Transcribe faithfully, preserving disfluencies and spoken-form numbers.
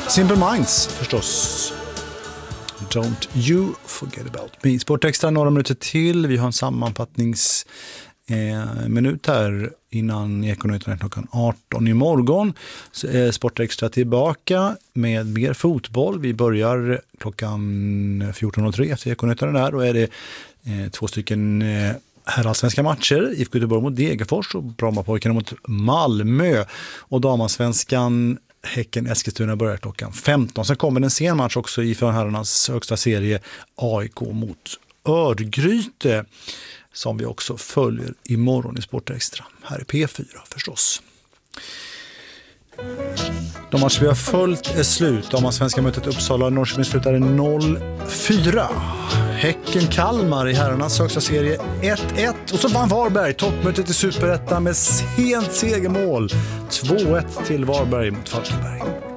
Simple Minds förstås. Don't you forget about me. Sportextra några minuter till. Vi har en sammanfattnings eh, minut här innan Ekonyheterna klockan arton i morgon. Så är Sportextra tillbaka med mer fotboll. Vi börjar klockan fjorton och tre efter Ekonyheterna där. Och är det eh, två stycken eh, herrallsvenska matcher. I F K Göteborg mot Degerfors och Brommapojkarna mot Malmö. Och damansvenskan Häcken Eskilstuna börjar klockan femton. Sen kommer en sen match också i för herrarnas högsta serie A I K mot Örgryte som vi också följer imorgon i Sportextra. Här är P fyra förstås. De matcher vi har följt är slut. Om svenska mötet Uppsala och Norrköping slutade noll fyra. Häcken Kalmar i herrarnas högsta serie ett ett. Och så vann Varberg toppmötet i Superettan med sent segermål. två ett till Varberg mot Falkenberg.